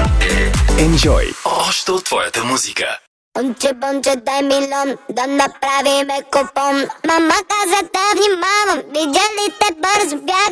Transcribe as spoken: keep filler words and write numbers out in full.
Enjoy още от твоята музика. Бонче, бонче, дай милион, да направиме купон. Мама каза да внимавам, видя ли те бързо бяга.